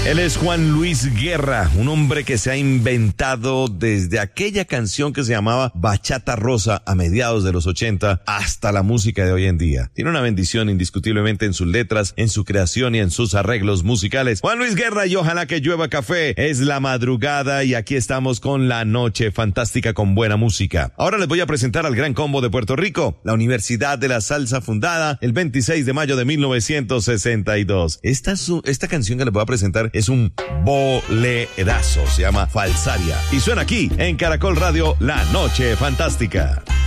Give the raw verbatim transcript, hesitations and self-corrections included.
Él es Juan Luis Guerra, un hombre que se ha inventado desde aquella canción que se llamaba Bachata Rosa a mediados de los ochenta hasta la música de hoy en día. Tiene una bendición indiscutiblemente en sus letras, en su creación y en sus arreglos musicales. Juan Luis Guerra y Ojalá que llueva café. Es la madrugada y aquí estamos con la noche fantástica con buena música. Ahora les voy a presentar al Gran Combo de Puerto Rico, la Universidad de la Salsa, fundada el veintiséis de mayo de mil novecientos sesenta y dos. Esta, es su, esta canción que les voy a presentar es un bolerazo, se llama Falsaria y suena aquí en Caracol Radio, La Noche Fantástica.